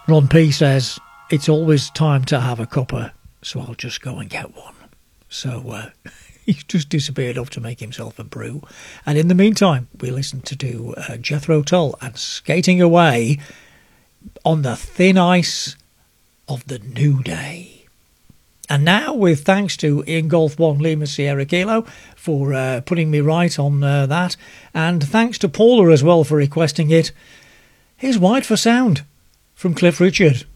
Ron P says, it's always time to have a cuppa, so I'll just go and get one. So he's just disappeared off to make himself a brew. And in the meantime, we listen to Jethro Tull and Skating Away on the Thin Ice of the New Day. And now, with thanks to Ian Golf 1 Lima Sierra Kilo for putting me right on that, and thanks to Paula as well for requesting it, here's Wide for Sound from Cliff Richard.